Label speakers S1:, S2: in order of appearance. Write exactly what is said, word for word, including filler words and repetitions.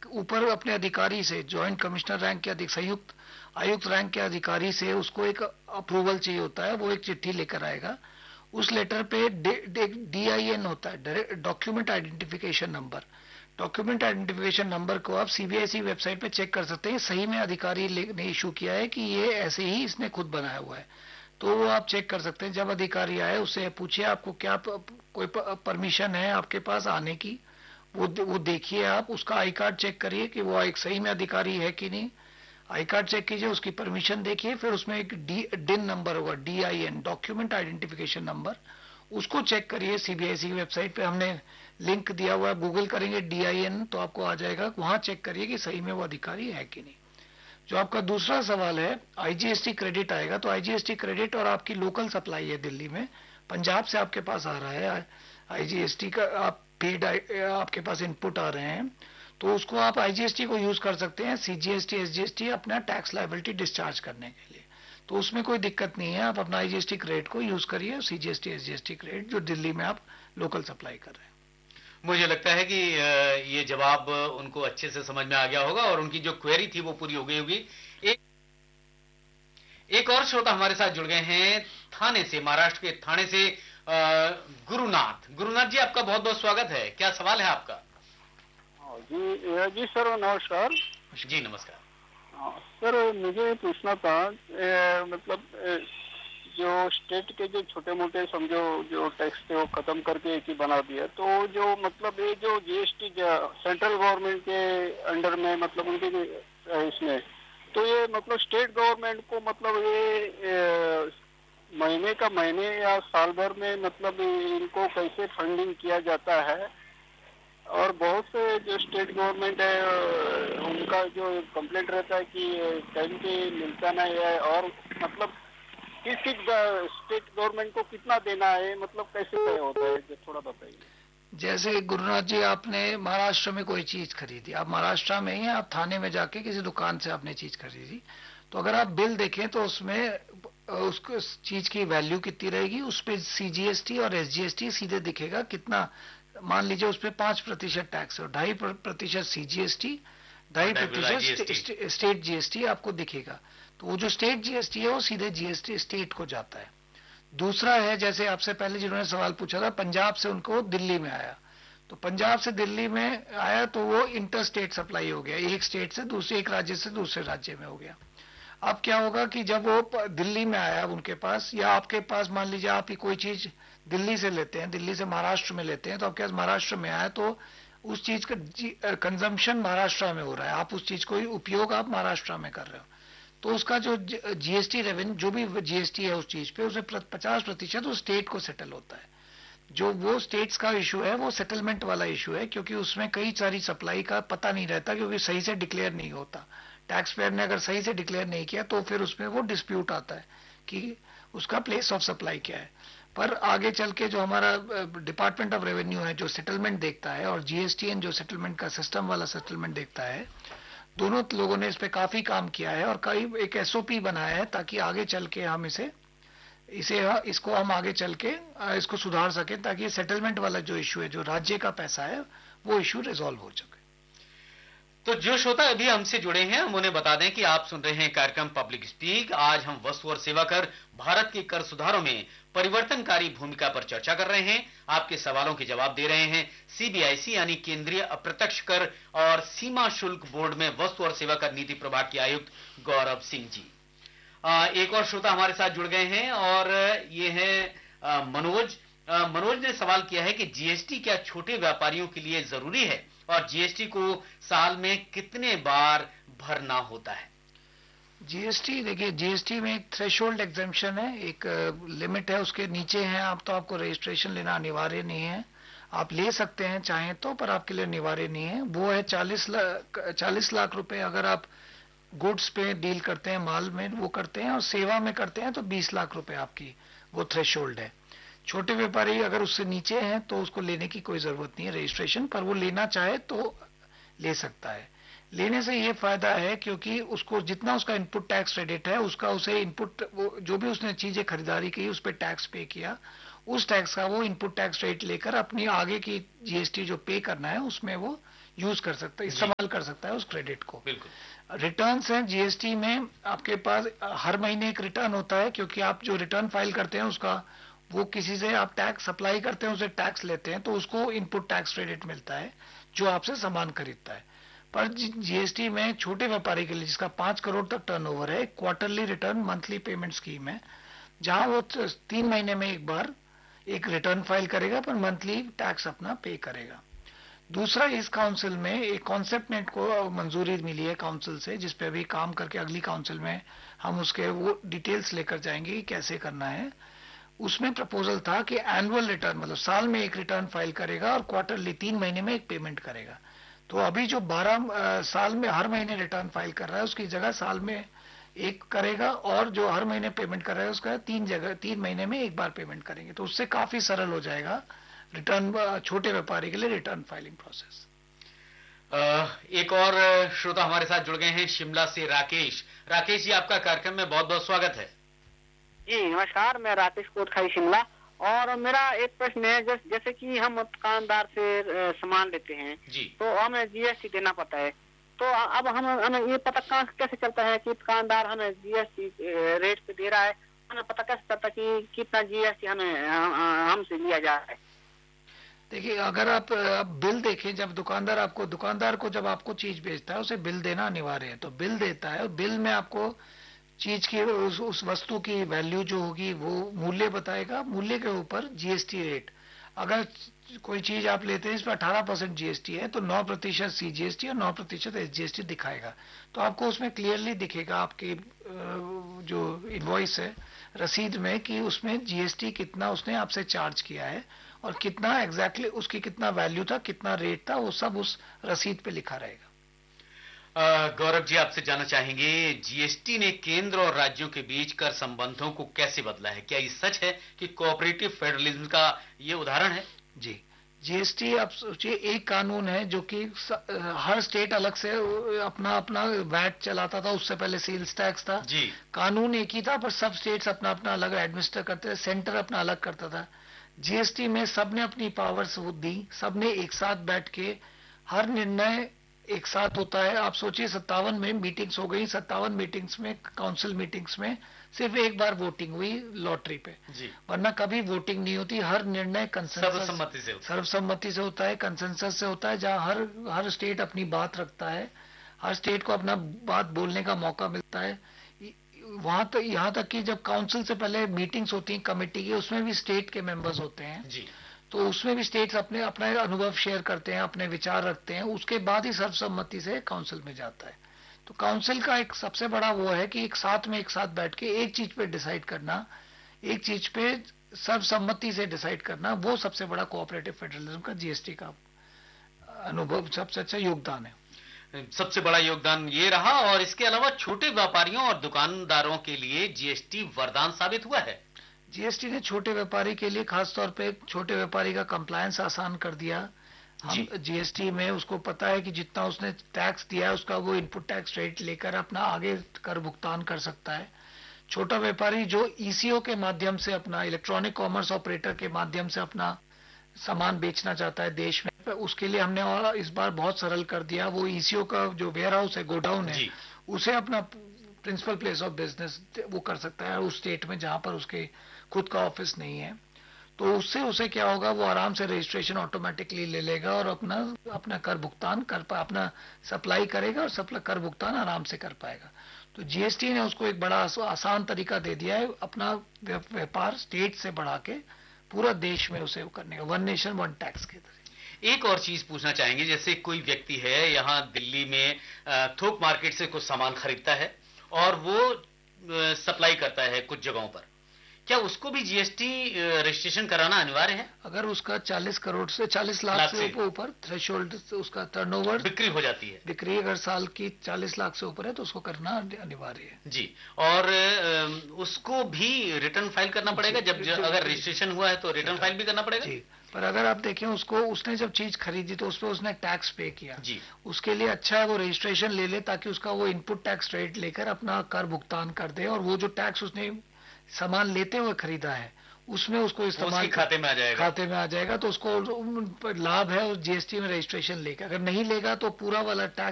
S1: ऊपर अपने अधिकारी से, जॉइंट कमिश्नर रैंक के अधिक संयुक्त आयुक्त रैंक के अधिकारी से उसको एक अप्रूवल चाहिए होता है। वो एक चिट्ठी लेकर आएगा, उस लेटर पे डी आई एन होता है, document identification number. Document identification number को आप सीबीआईसी वेबसाइट पे चेक कर सकते हैं, सही में अधिकारी ने इशू किया है कि ये ऐसे ही इसने खुद बनाया हुआ है, तो वो आप चेक कर सकते हैं। जब अधिकारी आए उससे पूछिए आपको क्या कोई परमिशन है आपके पास आने की, वो वो देखिए, आप उसका आई कार्ड चेक करिए कि वो एक सही में अधिकारी है कि नहीं। आई कार्ड चेक कीजिए, उसकी परमिशन देखिए, फिर उसमें एक डी डिन नंबर होगा, D I N, document identification number, उसको चेक करिए। सीबीआईसी की वेबसाइट पे हमने लिंक दिया हुआ है, गूगल करेंगे डी आई एन तो आपको आ जाएगा, वहां चेक करिए कि सही में वो अधिकारी है कि नहीं। जो आपका दूसरा सवाल है, आईजीएसटी क्रेडिट आएगा, तो आईजीएसटी क्रेडिट और आपकी लोकल सप्लाई है दिल्ली में, पंजाब से आपके पास आ रहा है आईजीएसटी का, आप पेड आपके पास इनपुट आ रहे हैं, तो उसको आप आईजीएसटी को यूज कर सकते हैं सीजीएसटी एसजीएसटी अपना टैक्स लायबिलिटी डिस्चार्ज करने के लिए, तो उसमें कोई दिक्कत नहीं है। आप अपना आईजीएसटी क्रेडिट को यूज करिए, सीजीएसटी एसजीएसटी क्रेडिट जो दिल्ली में आप लोकल सप्लाई कर रहे हैं।
S2: मुझे लगता है कि ये जवाब उनको अच्छे से समझ में आ गया होगा और उनकी जो क्वेरी थी वो पूरी हो गई होगी। एक एक और श्रोता हमारे साथ जुड़ गए हैं थाने से, महाराष्ट्र के थाने से गुरुनाथ। गुरुनाथ जी, आपका बहुत बहुत स्वागत है, क्या सवाल है आपका?
S3: जी जी सर, नमस्कार।
S2: जी नमस्कार
S3: सर, मुझे पूछना था, ए, मतलब ए, जो स्टेट के जो छोटे मोटे समझो जो टैक्स थे वो खत्म करके एक ही बना दिया, तो जो मतलब ये जो जीएसटी सेंट्रल गवर्नमेंट के अंडर में मतलब उनके इसमें, तो ये मतलब स्टेट गवर्नमेंट को मतलब ये ए, महीने का महीने या साल भर में मतलब इनको कैसे फंडिंग किया जाता है? और बहुत से जो स्टेट गवर्नमेंट है उनका जो कंप्लेंट रहता है कि टाइम पे मिलता नहीं है, और मतलब किस किस स्टेट गवर्नमेंट को कितना देना है, मतलब कैसे तय होता है, थोड़ा बताइए।
S1: जैसे गुरुनाथ जी, आपने महाराष्ट्र में कोई चीज खरीदी, आप महाराष्ट्र में ही आप थाने में जाके किसी दुकान से आपने चीज खरीदी, तो अगर आप बिल देखें तो उसमें उसको चीज की वैल्यू कितनी रहेगी, उस पर सीजीएसटी और एसजीएसटी सीधे दिखेगा कितना। मान लीजिए उस पर पांच प्रतिशत टैक्स है, ढाई प्रतिशत सीजीएसटी, ढाई प्रतिशत स्टेट जीएसटी आपको दिखेगा, तो वो जो स्टेट जीएसटी है वो सीधे जीएसटी स्टेट को जाता है। दूसरा है, जैसे आपसे पहले जिन्होंने सवाल पूछा था, पंजाब से उनको दिल्ली में आया, तो पंजाब से दिल्ली में आया तो वो इंटर स्टेट सप्लाई हो गया, एक स्टेट से दूसरे, एक राज्य से दूसरे राज्य में हो गया। अब क्या होगा कि जब वो दिल्ली में आया उनके पास, या आपके पास मान लीजिए आप ही कोई चीज दिल्ली से लेते हैं, दिल्ली से महाराष्ट्र में लेते हैं, तो आपके पास महाराष्ट्र में आया तो उस चीज का कंजम्पशन महाराष्ट्र में हो रहा है, आप उस चीज को उपयोग आप महाराष्ट्र में कर रहे हो, तो उसका जो जीएसटी रेवेन्यू, जो भी जीएसटी है उस चीज पे, उसे पचास प्रतिशत उस स्टेट को सेटल होता है। जो वो स्टेट्स का इशू है वो सेटलमेंट वाला इशू है, क्योंकि उसमें कई सारी सप्लाई का पता नहीं रहता, क्योंकि सही से डिक्लेयर नहीं होता। टैक्स पेयर ने अगर सही से डिक्लेयर नहीं किया तो फिर उसमें वो डिस्प्यूट आता है कि उसका प्लेस ऑफ सप्लाई क्या है। पर आगे चल के जो हमारा डिपार्टमेंट ऑफ रेवेन्यू है जो सेटलमेंट देखता है, और जीएसटीएन जो सेटलमेंट का सिस्टम वाला सेटलमेंट देखता है, दोनों लोगों ने इस पे काफी काम किया है और कई एक एसओपी बनाया है, ताकि आगे चल के हम इसे इसे इसको हम आगे चल के इसको सुधार सकें, ताकि सेटलमेंट वाला जो इशू है, जो राज्य का पैसा है, वो इशू रिजॉल्व हो सके।
S2: तो जो श्रोता अभी हमसे जुड़े हैं, हम उन्हें बता दें कि आप सुन रहे हैं कार्यक्रम पब्लिक स्पीक। आज हम वस्तु और सेवा कर, भारत के कर सुधारों में परिवर्तनकारी भूमिका पर चर्चा कर रहे हैं। आपके सवालों के जवाब दे रहे हैं सीबीआईसी यानी केंद्रीय अप्रत्यक्ष कर और सीमा शुल्क बोर्ड में वस्तु और सेवा कर नीति प्रभाग के आयुक्त गौरव सिंह जी। आ, एक और श्रोता हमारे साथ जुड़ गए हैं और ये है मनोज। आ, मनोज ने सवाल किया है कि जीएसटी क्या छोटे व्यापारियों के लिए जरूरी है और जीएसटी को साल में कितने बार भरना होता है?
S1: जीएसटी देखिए, जीएसटी में एक थ्रेशोल्ड एग्जेम्पशन है, एक लिमिट है, उसके नीचे है आप तो आपको रजिस्ट्रेशन लेना अनिवार्य नहीं है, आप ले सकते हैं चाहें तो, पर आपके लिए अनिवार्य नहीं है। वो है चालीस लाख चालीस लाख रुपए अगर आप गुड्स पे डील करते हैं, माल में वो करते हैं, और सेवा में करते हैं तो बीस लाख रुपए आपकी वो थ्रेशोल्ड है। छोटे व्यापारी अगर उससे नीचे हैं तो उसको लेने की कोई जरूरत नहीं है रजिस्ट्रेशन, पर वो लेना चाहे तो ले सकता है। लेने से ये फायदा है क्योंकि उसको जितना उसका इनपुट टैक्स क्रेडिट है, उसका उसे इनपुट वो जो भी उसने चीजें खरीदारी की उस पर टैक्स पे किया, उस टैक्स का वो इनपुट टैक्स रेट लेकर अपनी आगे की जीएसटी जो पे करना है उसमें वो यूज कर सकता है, इस्तेमाल कर सकता है उस क्रेडिट को।
S2: बिल्कुल।
S1: रिटर्न्स हैं जीएसटी में, आपके पास हर महीने एक रिटर्न होता है, क्योंकि आप जो रिटर्न फाइल करते हैं उसका, वो किसी से आप टैक्स सप्लाई करते हैं, उसे टैक्स लेते हैं, तो उसको इनपुट टैक्स क्रेडिट मिलता है जो आपसे सामान खरीदता है। पर जीएसटी में छोटे व्यापारी के लिए जिसका पांच करोड़ तक टर्नओवर है, quarterly return monthly payment scheme है, जहां वो तीन महीने में एक बार एक रिटर्न फाइल करेगा पर मंथली टैक्स अपना पे करेगा। दूसरा, इस काउंसिल में एक कॉन्सेप्ट नेट को मंजूरी मिली है काउंसिल से, जिस पे अभी काम करके अगली काउंसिल में हम उसके वो डिटेल्स लेकर जाएंगे कि कैसे करना है। उसमें प्रपोजल था कि एनुअल रिटर्न, मतलब साल में एक रिटर्न फाइल करेगा और क्वार्टरली तीन महीने में एक पेमेंट करेगा। तो अभी जो बारह साल में हर महीने रिटर्न फाइल कर रहा है उसकी जगह साल में एक करेगा, और जो हर महीने पेमेंट कर रहा है उसका तीन जगह तीन महीने में एक बार पेमेंट करेंगे। तो उससे काफी सरल हो जाएगा रिटर्न, छोटे व्यापारी के लिए रिटर्न फाइलिंग प्रोसेस।
S2: एक और श्रोता हमारे साथ जुड़ गए हैं शिमला से, राकेश। राकेश जी, आपका कार्यक्रम में बहुत बहुत स्वागत है।
S4: जी नमस्कार, मैं राकेश कोटखाई शिमला। और मेरा एक प्रश्न है, जैसे, जैसे कि हम दुकानदार से सामान लेते हैं
S2: जी,
S4: तो हमें जीएसटी देना पड़ता है। तो अब हम हमें ये पता कैसे चलता है कि दुकानदार हमें जीएसटी रेट पे दे रहा है? हमें पता कैसे चलता है कि कितना जीएसटी हमें हमसे लिया जा रहा है?
S1: देखिए, अगर आप, आप बिल देखें, जब दुकानदार आपको दुकानदार को जब आपको चीज बेचता है उसे बिल देना अनिवार्य है, तो बिल देता है। बिल में आपको चीज की उस, उस वस्तु की वैल्यू जो होगी वो मूल्य बताएगा, मूल्य के ऊपर जीएसटी रेट। अगर कोई चीज आप लेते हैं इस पर अठारह परसेंट जीएसटी है तो नौ प्रतिशत सीजीएसटी और नौ प्रतिशत एसजीएसटी दिखाएगा। तो आपको उसमें क्लियरली दिखेगा आपके जो इनवॉइस है, रसीद में, कि उसमें जीएसटी कितना उसने आपसे चार्ज किया है और कितना एग्जैक्टली exactly उसकी कितना वैल्यू था, कितना रेट था, वो सब उस रसीद पे लिखा रहेगा।
S2: गौरव जी, आपसे जानना चाहेंगे, जीएसटी ने केंद्र और राज्यों के बीच कर संबंधों को कैसे बदला है? क्या ये सच है कि कोऑपरेटिव फेडरलिज्म का ये उदाहरण है?
S1: जी, जीएसटी आप सोचिए एक कानून है जो कि हर स्टेट अलग से अपना अपना वैट चलाता था, उससे पहले सेल्स टैक्स था
S2: जी।
S1: कानून एक ही था पर सब स्टेट्स अपना अपना अलग एडमिनिस्टर करते थे, सेंटर अपना अलग करता था। जीएसटी में सबने अपनी पावर्स दी, सबने एक साथ बैठ के हर निर्णय एक साथ होता है। आप सोचिए सत्तावन में मीटिंग्स हो गई, सत्तावन मीटिंग्स में, काउंसिल मीटिंग्स में सिर्फ एक बार वोटिंग हुई लॉटरी पे
S2: जी।
S1: वरना कभी वोटिंग नहीं होती। हर निर्णय कंसेंसस,
S2: सर्वसम्मति से
S1: सर्वसम्मति से होता है, कंसेंसस से होता है, जहां हर हर स्टेट अपनी बात रखता है, हर स्टेट को अपना बात बोलने का मौका मिलता है। वहां तक, यहाँ तक कि जब काउंसिल से पहले मीटिंग्स होती हैं कमेटी की, उसमें भी स्टेट के मेंबर्स होते हैं
S2: जी।
S1: तो उसमें भी स्टेट्स अपने अपना अनुभव शेयर करते हैं, अपने विचार रखते हैं, उसके बाद ही सर्वसम्मति से काउंसिल में जाता है। तो काउंसिल का एक सबसे बड़ा वो है कि एक साथ में एक साथ बैठ के एक चीज पे डिसाइड करना, एक चीज पे सर्वसम्मति से डिसाइड करना, वो सबसे बड़ा कोऑपरेटिव फेडरलिज्म का जीएसटी का अनुभव, सबसे अच्छा योगदान है।
S2: सबसे बड़ा योगदान ये रहा। और इसके अलावा छोटे व्यापारियों और दुकानदारों के लिए जीएसटी वरदान साबित हुआ है।
S1: जीएसटी ने छोटे व्यापारी के लिए खास तौर पे छोटे व्यापारी का कंप्लायंस आसान कर दिया। हम जीएसटी में उसको पता है कि जितना उसने टैक्स दिया है उसका वो इनपुट टैक्स रेट लेकर अपना आगे कर भुगतान कर सकता है। छोटा व्यापारी जो ईसीओ के माध्यम से, अपना इलेक्ट्रॉनिक कॉमर्स ऑपरेटर के माध्यम से अपना सामान बेचना चाहता है देश में, उसके लिए हमने और इस बार बहुत सरल कर दिया। वो ईसीओ का जो वेयर हाउस है, गोडाउन है, उसे अपना प्रिंसिपल प्लेस ऑफ बिजनेस वो कर सकता है उस स्टेट में जहां पर उसके खुद का ऑफिस नहीं है। तो उससे उसे क्या होगा, वो आराम से रजिस्ट्रेशन ऑटोमेटिकली ले लेगा और अपना अपना कर भुगतान कर पा अपना सप्लाई करेगा और सप्लाई कर भुगतान आराम से कर पाएगा। तो जीएसटी ने उसको एक बड़ा आसान तरीका दे दिया है अपना व्यापार स्टेट से बढ़ा के पूरा देश में उसे करने का, वन नेशन वन टैक्स के तरह।
S2: एक और चीज पूछना चाहेंगे, जैसे कोई व्यक्ति है यहाँ दिल्ली में थोक मार्केट से कुछ सामान खरीदता है और वो सप्लाई करता है कुछ जगहों पर, क्या उसको भी जीएसटी रजिस्ट्रेशन कराना अनिवार्य है?
S1: अगर उसका चालीस करोड़ से चालीस लाख, लाख से ऊपर थ्रेशोल्ड उसका टर्नओवर
S2: बिक्री हो जाती है,
S1: बिक्री अगर साल की चालीस लाख से ऊपर है तो उसको करना अनिवार्य है
S2: जी। और उसको भी रिटर्न फाइल करना पड़ेगा जब अगर रजिस्ट्रेशन हुआ है तो रिटर्न फाइल भी करना पड़ेगा
S1: जी। पर अगर आप देखें उसको, उसने जब चीज खरीदी तो उस पर उसने टैक्स पे किया
S2: जी,
S1: उसके लिए अच्छा है वो रजिस्ट्रेशन ले ले ताकि उसका वो इनपुट टैक्स रेट लेकर अपना कर भुगतान कर दे और वो जो टैक्स उसने सामान लेते हुए खरीदा है उसमें उसको इस्तेमाल
S2: खाते में आ जाएगा
S1: खाते में आ जाएगा तो उसको लाभ है, और जीएसटी में रजिस्ट्रेशन लेगा। अगर नहीं लेगा तो पूरा वाला टैक्स